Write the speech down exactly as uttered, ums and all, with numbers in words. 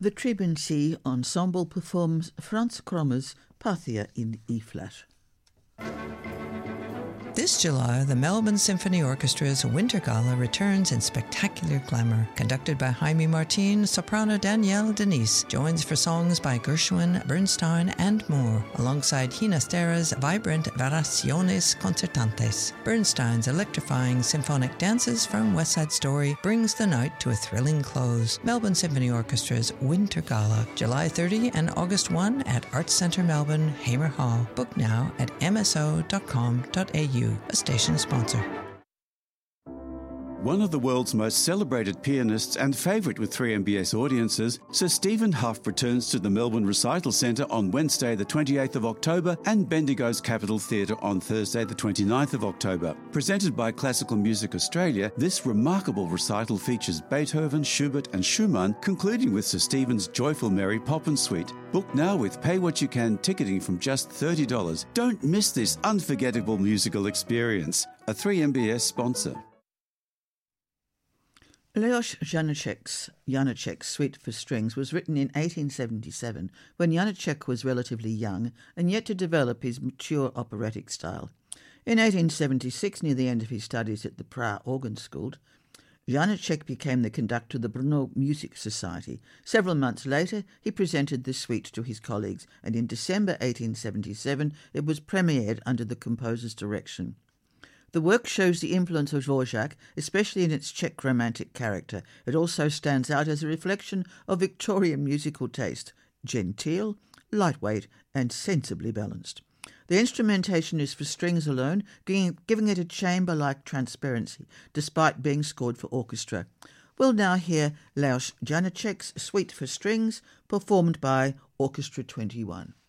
The Trebuchet Ensemble performs Franz Krommer's Parthia in E-flat. This July, the Melbourne Symphony Orchestra's Winter Gala returns in spectacular glamour. Conducted by Jaime Martin, soprano Danielle Denise joins for songs by Gershwin, Bernstein and more, alongside Ginastera's vibrant Variaciones Concertantes. Bernstein's electrifying symphonic dances from West Side Story brings the night to a thrilling close. Melbourne Symphony Orchestra's Winter Gala, July thirtieth and August first at Arts Centre Melbourne, Hamer Hall. Book now at m s o dot com dot a u. A station sponsor. One of the world's most celebrated pianists and favourite with three M B S audiences, Sir Stephen Hough returns to the Melbourne Recital Centre on Wednesday the twenty-eighth of October and Bendigo's Capitol Theatre on Thursday the twenty-ninth of October. Presented by Classical Music Australia, this remarkable recital features Beethoven, Schubert and Schumann, concluding with Sir Stephen's Joyful Mary Poppin Suite. Book now with Pay What You Can ticketing from just thirty dollars. Don't miss this unforgettable musical experience. A three M B S sponsor. Leos Janáček's Janáček's Suite for Strings was written in eighteen seventy-seven, when Janáček was relatively young and yet to develop his mature operatic style. In eighteen seventy-six, near the end of his studies at the Prague Organ School, Janáček became the conductor of the Brno Music Society. Several months later, he presented the suite to his colleagues, and in December eighteen seventy-seven, it was premiered under the composer's direction. The work shows the influence of Dvorak, especially in its Czech romantic character. It also stands out as a reflection of Victorian musical taste, genteel, lightweight, and sensibly balanced. The instrumentation is for strings alone, giving it a chamber-like transparency, despite being scored for orchestra. We'll now hear Leos Janáček's Suite for Strings, performed by Orchestra twenty-one.